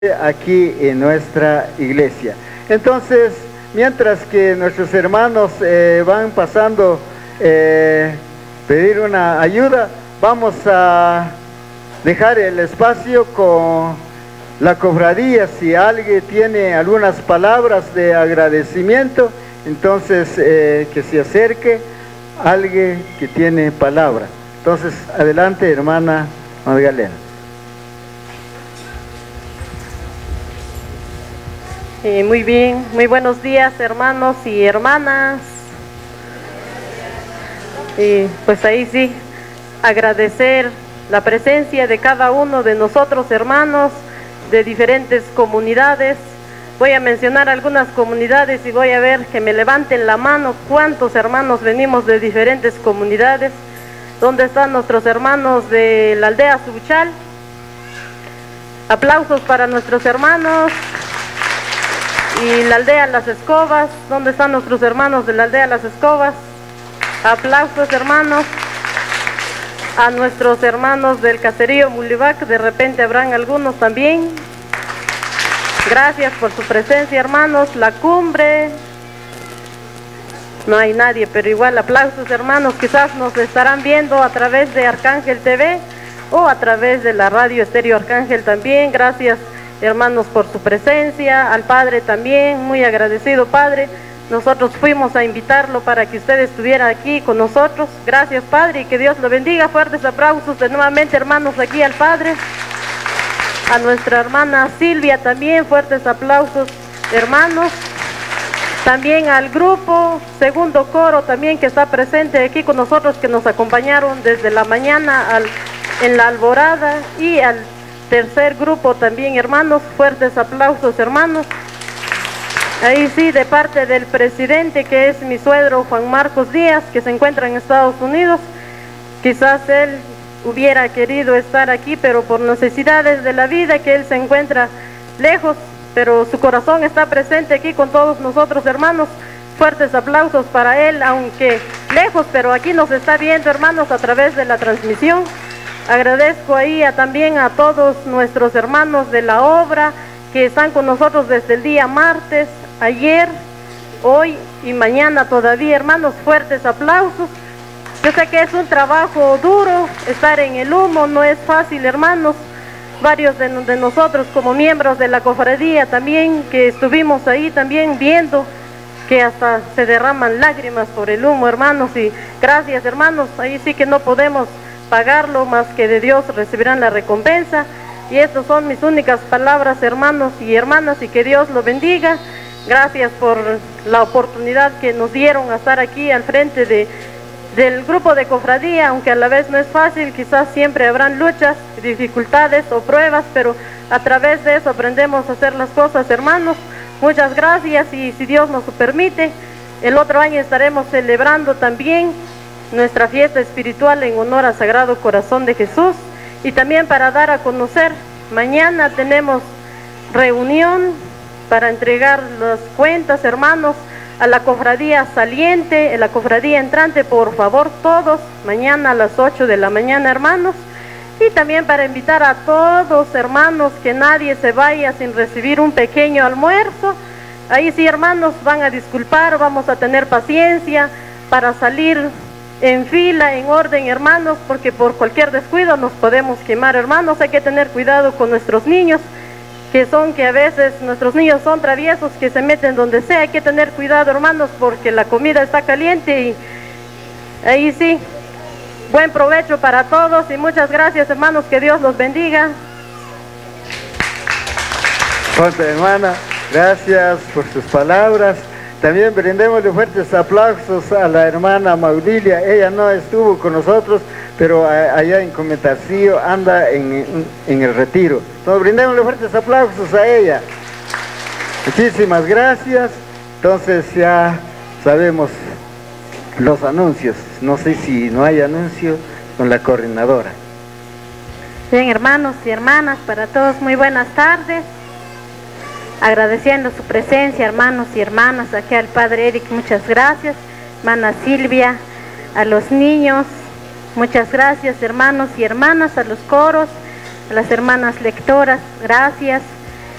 aquí en nuestra iglesia. Entonces, mientras que nuestros hermanos van pasando pedir una ayuda, vamos a dejar el espacio con la cofradía. Si alguien tiene algunas palabras de agradecimiento, entonces que se acerque alguien que tiene palabra. Entonces, adelante, hermana Magdalena. Muy bien, muy buenos días, hermanos y hermanas. Pues ahí sí, agradecer la presencia de cada uno de nosotros, hermanos de diferentes comunidades. Voy a mencionar algunas comunidades y voy a ver que me levanten la mano cuántos hermanos venimos de diferentes comunidades. ¿Dónde están nuestros hermanos de la aldea Subuchal? Aplausos para nuestros hermanos. Y la aldea Las Escobas, ¿dónde están nuestros hermanos de la aldea Las Escobas? Aplausos, hermanos. A nuestros hermanos del caserío Mulivac, de repente habrán algunos también. Gracias por su presencia, hermanos. La Cumbre, no hay nadie, pero igual aplausos, hermanos. Quizás nos estarán viendo a través de Arcángel TV o a través de la radio Estéreo Arcángel también. Gracias, hermanos, por su presencia. Al Padre también, muy agradecido, Padre. Nosotros fuimos a invitarlo para que usted estuviera aquí con nosotros. Gracias, Padre, y que Dios lo bendiga. Fuertes aplausos de nuevamente, hermanos, aquí al Padre. A nuestra hermana Silvia también, fuertes aplausos, hermanos. También al grupo, segundo coro también que está presente aquí con nosotros, que nos acompañaron desde la mañana en la alborada, y al tercer grupo también, hermanos, fuertes aplausos, hermanos. Ahí sí, de parte del presidente, que es mi suegro Juan Marcos Díaz, que se encuentra en Estados Unidos. Quizás él hubiera querido estar aquí, pero por necesidades de la vida, que él se encuentra lejos, pero su corazón está presente aquí con todos nosotros, hermanos. Fuertes aplausos para él, aunque lejos, pero aquí nos está viendo, hermanos, a través de la transmisión. Agradezco ahí también a todos nuestros hermanos de la obra que están con nosotros desde el día martes, ayer, hoy y mañana todavía, hermanos. Fuertes aplausos. Yo sé que es un trabajo duro estar en el humo, no es fácil, hermanos. Varios de nosotros como miembros de la cofradía también, que estuvimos ahí también viendo que hasta se derraman lágrimas por el humo, hermanos. Y gracias, hermanos, ahí sí que no podemos pagarlo, más que de Dios recibirán la recompensa. Y estas son mis únicas palabras, hermanos y hermanas, y que Dios lo bendiga. Gracias por la oportunidad que nos dieron a estar aquí al frente del grupo de cofradía, aunque a la vez no es fácil. Quizás siempre habrán luchas, dificultades o pruebas, pero a través de eso aprendemos a hacer las cosas, hermanos. Muchas gracias, y si Dios nos lo permite, el otro año estaremos celebrando también nuestra fiesta espiritual en honor al Sagrado Corazón de Jesús. Y también para dar a conocer, mañana tenemos reunión para entregar las cuentas, hermanos, a la cofradía saliente, a la cofradía entrante. Por favor, todos, mañana a las 8 de la mañana, hermanos. Y también para invitar a todos, hermanos, que nadie se vaya sin recibir un pequeño almuerzo. Ahí sí, hermanos, van a disculpar, vamos a tener paciencia para salir en fila, en orden, hermanos, porque por cualquier descuido nos podemos quemar, hermanos. Hay que tener cuidado con nuestros niños, que a veces nuestros niños son traviesos, que se meten donde sea. Hay que tener cuidado, hermanos, porque la comida está caliente. Y ahí sí, buen provecho para todos y muchas gracias, hermanos, que Dios los bendiga. Hermana, gracias por sus palabras. También brindémosle fuertes aplausos a la hermana Maudilia. Ella no estuvo con nosotros, pero allá en Cometarcillo anda en el retiro. Entonces, brindémosle fuertes aplausos a ella. Muchísimas gracias. Entonces ya sabemos los anuncios. No sé si no hay anuncio con la coordinadora. Bien, hermanos y hermanas, para todos muy buenas tardes. Agradeciendo su presencia, hermanos y hermanas, aquí al Padre Eric, muchas gracias. Hermana Silvia, a los niños, muchas gracias, hermanos y hermanas, a los coros, a las hermanas lectoras, gracias.